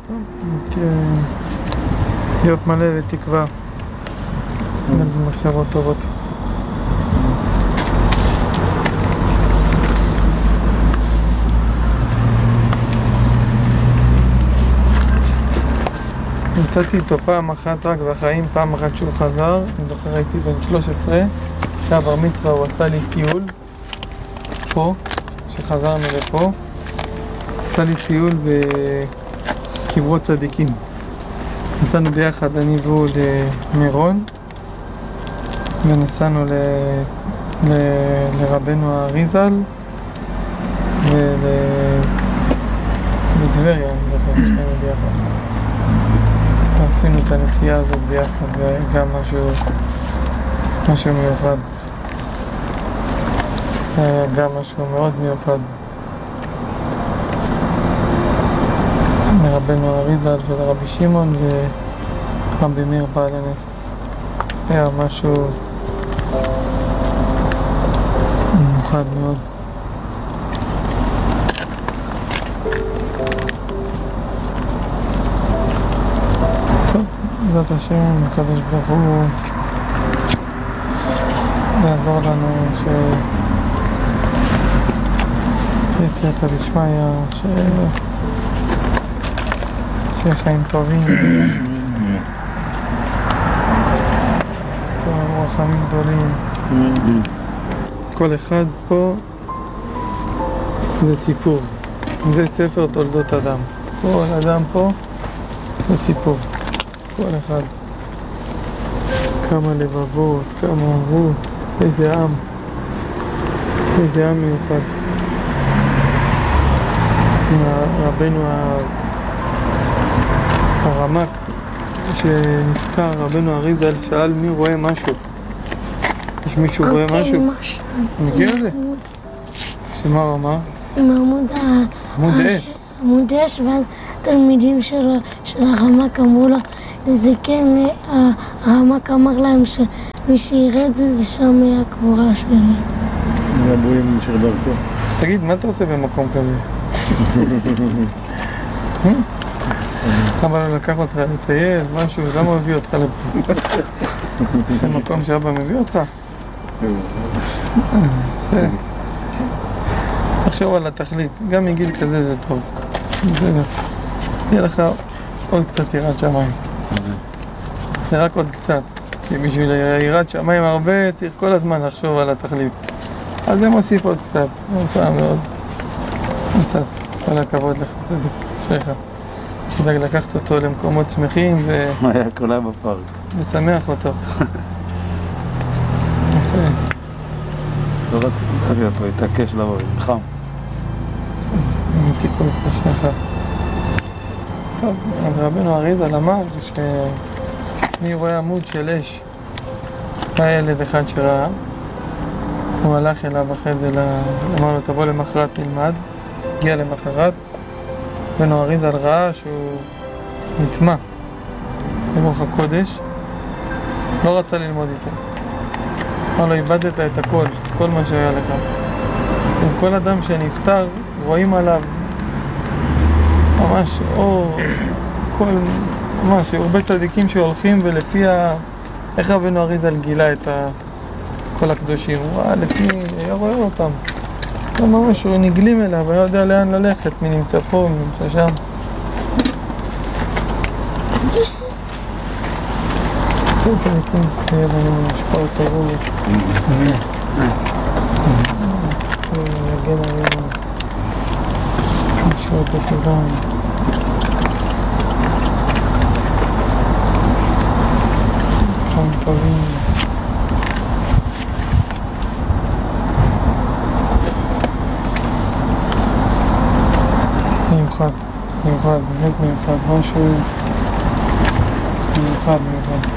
להיות מלא ותקווה במחשבות טובות. נמצאתי איתו פעם אחת רק בחיים, פעם אחת שהוא חזר, אני זוכר הייתי בן 13, אחרי הבר מצווה הוא עשה לי טיול פה, שחזרנו לפה, עשה לי טיול בקברות צדיקים. נסענו ביחד, אני והוא למירון, ונסענו לרבנו האריזל ולטבריה, אני זוכר, שנינו ביחד. עשינו את הנסיעה הזאת ביחד, וגם משהו מיוחד. גם משהו מאוד מיוחד. לרבנו האריזל ולרבי שמעון ורבי מאיר בעל הנס. היה משהו מיוחד מאוד. בעזרת השם, הקדוש ברוך הוא יעזור לנו שיצא דשמיא, שיהיה חיים טובים, רחמים גדולים. כל אחד פה זה סיפור, זה ספר תולדות אדם. כל אדם פה זה סיפור. כל אחד, כמה לבבות, כמה אמרו, איזה עם מיוחד. רבנו הרמק שנפטר, רבנו האריזל, שאל מי רואה משהו. יש מישהו רואה משהו? מכיר את זה? שמה הוא אמר? עם עמוד אש, ואז תלמידים של הרמק אמרו לו זה כן, הרמק אמר להם שמי שיראה את זה שם יהיה הקבורה שלי. רבויים של דרכו. תגיד, מה אתה עושה במקום כזה? אבא לא לקח אותך לטייל, משהו, למה מביא אותך לפה? זה מקום שאבא מביא אותך? תחשוב על התכלית, גם מגיל כזה זה טוב. בסדר. יהיה לך עוד קצת יראת שמיים. זה רק עוד קצת, כי בשביל יראת שמיים הרבה צריך כל הזמן לחשוב על התכלית. אז זה מוסיף עוד קצת, עוד פעם ועוד קצת. כל הכבוד לך, צדיק, אשריך. תדאג לקחת אותו למקומות שמחים היה קולה בפארק. ושמח אותו. יפה. לא רציתי להביא אותו, התעקש לבוא, חם. מתיקו את אשריך. טוב, אז רבנו האריזל אמר מי רואה עמוד של אש. היה ילד אחד שראה, הוא הלך אליו אחרי זה, אמר לו תבוא למחרת נלמד, הגיע למחרת, רבנו האריזל ראה שהוא נטמע ברוח הקודש, לא רצה ללמוד איתו. אמר לו איבדת את הכל, כל מה שהיה לך. כל אדם שנפטר רואים עליו ממש אור, ממש הרבה צדיקים שהולכים ולפי איך רבנו האריזל גילה את כל הקדושים, הוא ראה לפי, היה רואה אותם, ממש הוא נגלים אליו, היה יודע לאן ללכת, מי נמצא פה, מי נמצא שם. כל צדיקים שיהיה לנו השפעות טובות, יגן עלינו השפעות לכולם. חיים טובים. מיוחד, באמת מיוחד, משהו מיוחד.